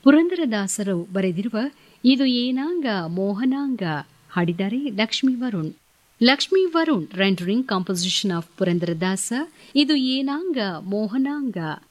ಪುರಂದರದಾಸರು ಬರೆದಿರುವ ಇದು ಏನಾಂಗ ಮೋಹನಾಂಗ ಹಾಡಿದ್ದಾರೆ Lakshmi Varun. Lakshmi Varun rendering composition of Purandaradasa ಇದು ಏನಾಂಗ ಮೋಹನಾಂಗ.